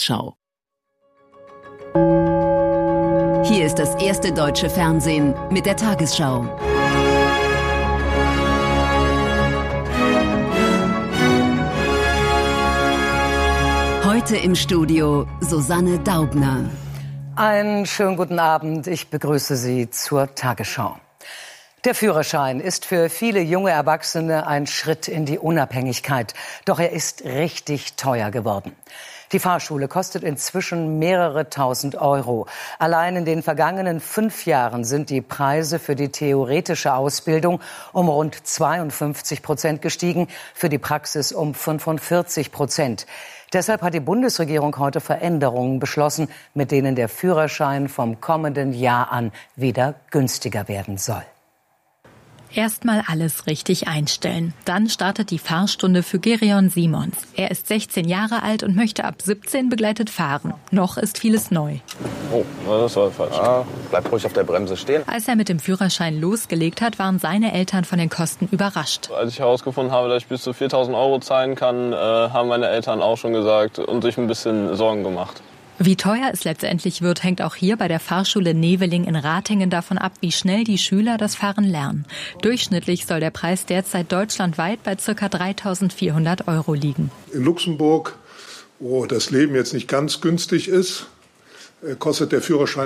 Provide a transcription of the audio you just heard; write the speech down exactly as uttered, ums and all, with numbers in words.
Tagesschau. Hier ist das erste deutsche Fernsehen mit der Tagesschau. Heute im Studio Susanne Daubner. Einen schönen guten Abend. Ich begrüße Sie zur Tagesschau. Der Führerschein ist für viele junge Erwachsene ein Schritt in die Unabhängigkeit. Doch er ist richtig teuer geworden. Die Fahrschule kostet inzwischen mehrere tausend Euro. Allein in den vergangenen fünf Jahren sind die Preise für die theoretische Ausbildung um rund zweiundfünfzig Prozent gestiegen, für die Praxis um fünfundvierzig Prozent. Deshalb hat die Bundesregierung heute Veränderungen beschlossen, mit denen der Führerschein vom kommenden Jahr an wieder günstiger werden soll. Erstmal alles richtig einstellen. Dann startet die Fahrstunde für Gereon Simons. Er ist sechzehn Jahre alt und möchte ab siebzehn begleitet fahren. Noch ist vieles neu. Oh, das war falsch. Ah, bleib ruhig auf der Bremse stehen. Als er mit dem Führerschein losgelegt hat, waren seine Eltern von den Kosten überrascht. Als ich herausgefunden habe, dass ich bis zu viertausend Euro zahlen kann, äh, haben meine Eltern auch schon gesagt und sich ein bisschen Sorgen gemacht. Wie teuer es letztendlich wird, hängt auch hier bei der Fahrschule Neveling in Ratingen davon ab, wie schnell die Schüler das Fahren lernen. Durchschnittlich soll der Preis derzeit deutschlandweit bei ca. dreitausendvierhundert Euro liegen. In Luxemburg, wo das Leben jetzt nicht ganz günstig ist, kostet der Führerschein